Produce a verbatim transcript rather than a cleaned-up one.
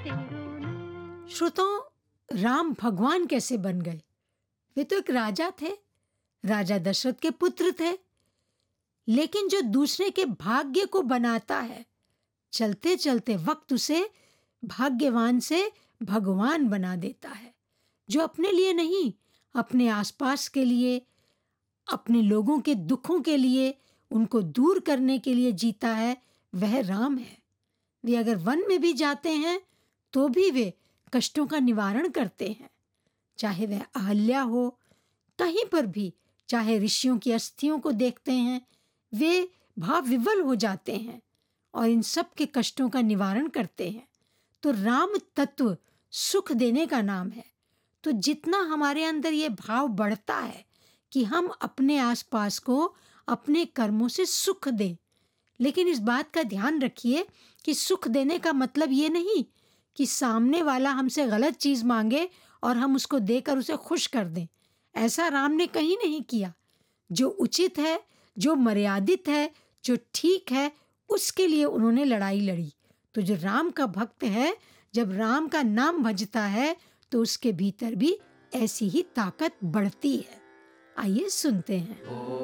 श्रोताओं, राम भगवान कैसे बन गए? वे तो एक राजा थे, राजा दशरथ के पुत्र थे। लेकिन जो दूसरे के भाग्य को बनाता है, चलते चलते वक्त उसे भाग्यवान से भगवान बना देता है। जो अपने लिए नहीं, अपने आसपास के लिए, अपने लोगों के दुखों के लिए, उनको दूर करने के लिए जीता है, वह राम है। वे अगर वन में भी जाते हैं तो भी वे कष्टों का निवारण करते हैं। चाहे वह अहल्या हो, कहीं पर भी, चाहे ऋषियों की अस्थियों को देखते हैं, वे भाव विवल हो जाते हैं और इन सब के कष्टों का निवारण करते हैं। तो राम तत्व सुख देने का नाम है। तो जितना हमारे अंदर ये भाव बढ़ता है कि हम अपने आसपास को अपने कर्मों से सुख दें, लेकिन इस बात का ध्यान रखिए कि सुख देने का मतलब ये नहीं कि सामने वाला हमसे गलत चीज़ मांगे और हम उसको देकर उसे खुश कर दें। ऐसा राम ने कहीं नहीं किया। जो उचित है, जो मर्यादित है, जो ठीक है, उसके लिए उन्होंने लड़ाई लड़ी। तो जो राम का भक्त है, जब राम का नाम भजता है तो उसके भीतर भी ऐसी ही ताकत बढ़ती है। आइए सुनते हैं।